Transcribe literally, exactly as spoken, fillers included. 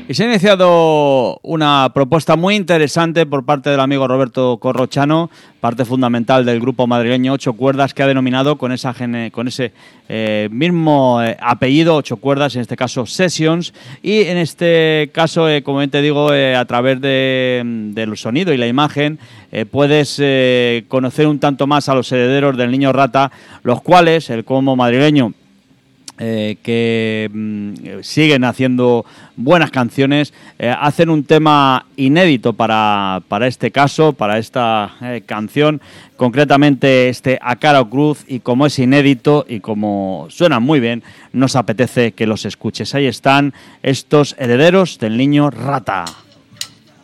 Y se ha iniciado una propuesta muy interesante por parte del amigo Roberto Corrochano, parte fundamental del grupo madrileño Ocho Cuerdas, que ha denominado con, esa gene, con ese eh, mismo eh, apellido, Ocho Cuerdas, en este caso Sessions, y en este caso, eh, como bien te digo, eh, a través de, del sonido y la imagen, eh, puedes eh, conocer un tanto más a los herederos del Niño Rata, los cuales, el como madrileño, Eh, que mm, siguen haciendo buenas canciones, eh, hacen un tema inédito para, para este caso, para esta eh, canción, concretamente este A Cara o Cruz, y como es inédito y como suena muy bien, nos apetece que los escuches. Ahí están estos herederos del Niño Rata.